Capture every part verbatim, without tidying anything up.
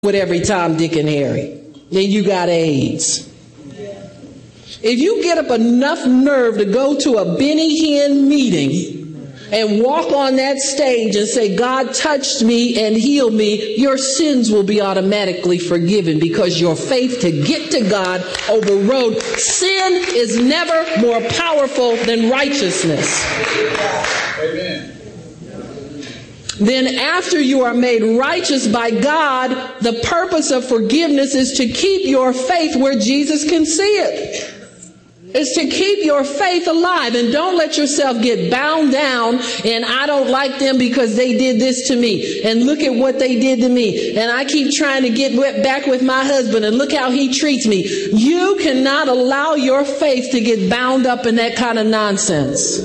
with every Tom, Dick, and Harry, then you got AIDS. If you get up enough nerve to go to a Benny Hinn meeting and walk on that stage and say, God touched me and healed me, your sins will be automatically forgiven because your faith to get to God overrode. Sin is never more powerful than righteousness. Amen. Then after you are made righteous by God, the purpose of forgiveness is to keep your faith where Jesus can see it. It's to keep your faith alive, and don't let yourself get bound down and I don't like them because they did this to me, and look at what they did to me, and I keep trying to get back with my husband and look how he treats me. You cannot allow your faith to get bound up in that kind of nonsense.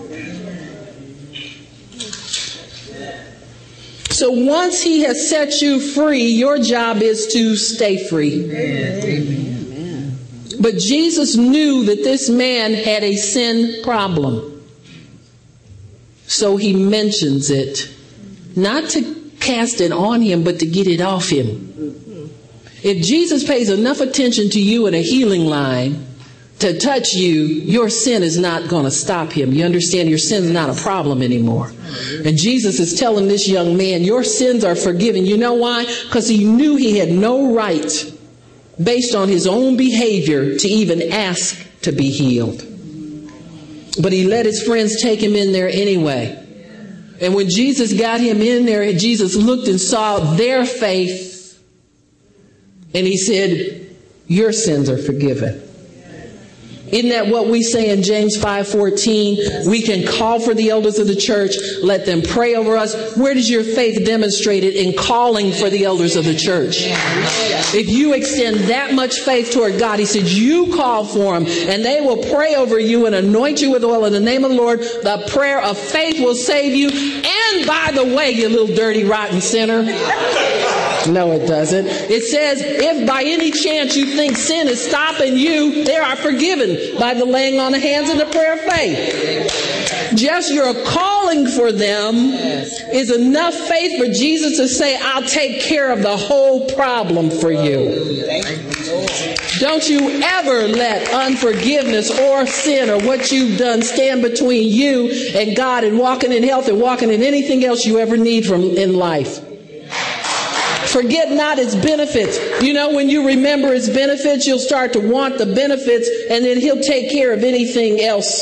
So once he has set you free, your job is to stay free. Amen. But Jesus knew that this man had a sin problem. So he mentions it, not to cast it on him, but to get it off him. If Jesus pays enough attention to you in a healing line to touch you, your sin is not going to stop him. You understand? Your sin is not a problem anymore. And Jesus is telling this young man, your sins are forgiven. You know why? Because he knew he had no right, based on his own behavior, to even ask to be healed. But he let his friends take him in there anyway. And when Jesus got him in there, Jesus looked and saw their faith. And he said, your sins are forgiven. Isn't that what we say in James five fourteen? We can call for the elders of the church. Let them pray over us. Where does your faith demonstrated? In calling for the elders of the church. If you extend that much faith toward God, he said, you call for them and they will pray over you and anoint you with oil in the name of the Lord. The prayer of faith will save you. And by the way, you little dirty, rotten sinner. No, it doesn't. It says, if by any chance you think sin is stopping you, they are forgiven by the laying on of hands and the prayer of faith. Just your calling for them is enough faith for Jesus to say, I'll take care of the whole problem for you. Don't you ever let unforgiveness or sin or what you've done stand between you and God and walking in health and walking in anything else you ever need from in life. Forget not its benefits. You know, when you remember its benefits, you'll start to want the benefits, and then he'll take care of anything else.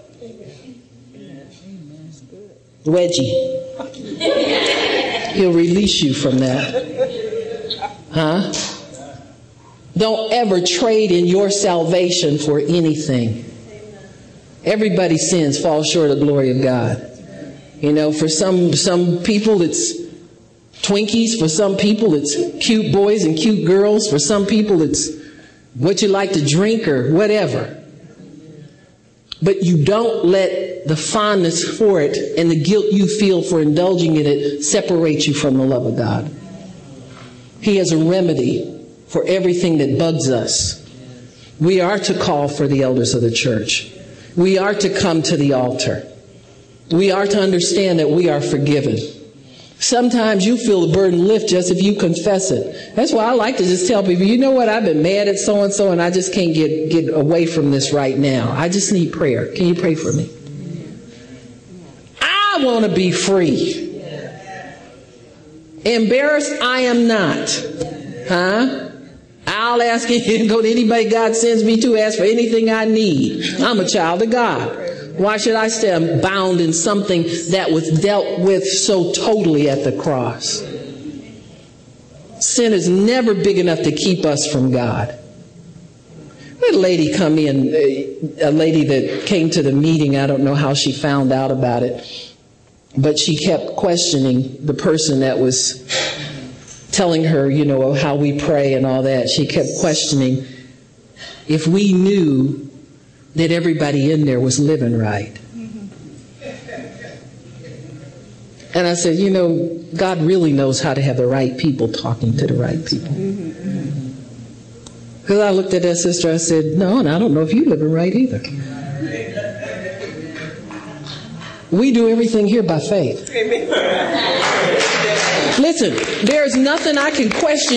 Wedgie. He'll release you from that. Huh? Don't ever trade in your salvation for anything. Everybody sins, falls short of the glory of God. You know, for some some people it's Twinkies. For some people, it's cute boys and cute girls. For some people, it's what you like to drink or whatever. But you don't let the fondness for it and the guilt you feel for indulging in it separate you from the love of God. He has a remedy for everything that bugs us. We are to call for the elders of the church. We are to come to the altar. We are to understand that we are forgiven. Sometimes you feel the burden lift just if you confess it. That's why I like to just tell people, you know what, I've been mad at so-and-so and I just can't get, get away from this right now. I just need prayer. Can you pray for me? I want to be free. Embarrassed, I am not. Huh? I'll ask you, go to anybody God sends me to, ask for anything I need. I'm a child of God. Why should I stay bound in something that was dealt with so totally at the cross? Sin is never big enough to keep us from God. We had a lady come in, a lady that came to the meeting. I don't know how she found out about it, but she kept questioning the person that was telling her, you know, how we pray and all that. She kept questioning if we knew that everybody in there was living right. And I said, you know, God really knows how to have the right people talking to the right people. Because I looked at that sister, I said, no, and I don't know if you're living right either. We do everything here by faith. Listen, there is nothing I can question